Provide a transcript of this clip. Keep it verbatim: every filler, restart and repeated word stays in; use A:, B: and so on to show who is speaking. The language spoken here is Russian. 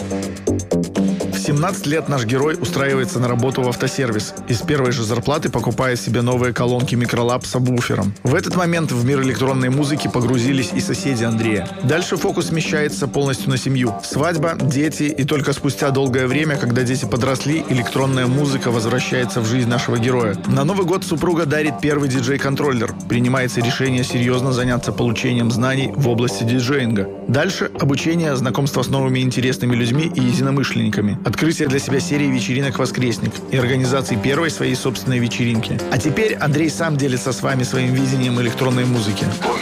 A: В семнадцать лет наш герой устраивается на работу в автосервис и с первой же зарплаты покупает себе новые колонки Microlab с сабвуфером. В этот момент в мир электронной музыки погрузились и соседи Андрея. Дальше фокус смещается полностью на семью. Свадьба, дети, и только спустя долгое время, когда дети подросли, электронная музыка возвращается в жизнь нашего героя. На Новый год супруга дарит первый диджей-контроллер. Принимается решение серьезно заняться получением знаний в области диджеинга. Дальше обучение, знакомство с новыми интересными людьми и единомышленниками. Открытие для себя серии вечеринок «Воскресник» и организации первой своей собственной вечеринки. А теперь Андрей сам делится с вами своим видением электронной музыки.